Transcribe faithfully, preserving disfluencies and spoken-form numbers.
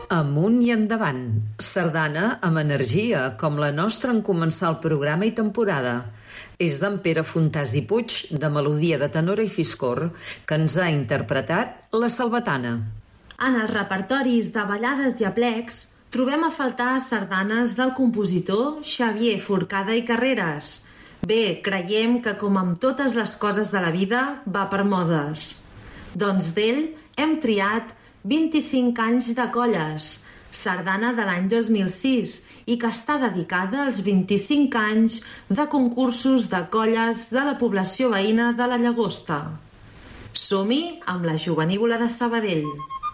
Amunt i endavant. Sardana amb energia, com la nostra en començar el programa i temporada. És d'en Pere Fontàs i Puig, de Melodia de Tenora i Fiscor, que ens ha interpretat La Salvatana. En els repertoris de ballades i aplecs trobem a faltar sardanes del compositor Xavier Forcada i Carreras. Bé, creiem que com amb totes les coses de la vida va per modes. Doncs d'ell hem triat vint-i-cinc anys de colles, sardana de l'any dos mil sis, i que està dedicada als vint-i-cinc anys de concursos de colles de la població veïna de la Llagosta. Som-hi amb la Jovenívola de Sabadell.